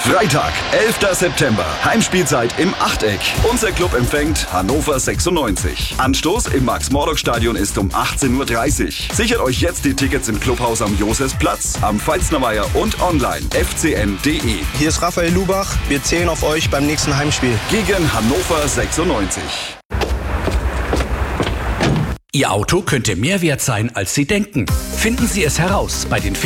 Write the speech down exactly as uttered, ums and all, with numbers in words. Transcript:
Freitag, elfter September. Heimspielzeit im Achteck. Unser Club empfängt Hannover sechsundneunzig. Anstoß im Max-Morlock-Stadion ist um achtzehn Uhr dreißig. Sichert euch jetzt die Tickets im Clubhaus am Josefsplatz, am Pfalznerweiher und online f c n punkt d e. Hier ist Raphael Lubach. Wir zählen auf euch beim nächsten Heimspiel. Gegen Hannover sechsundneunzig. Ihr Auto könnte mehr wert sein, als Sie denken. Finden Sie es heraus bei den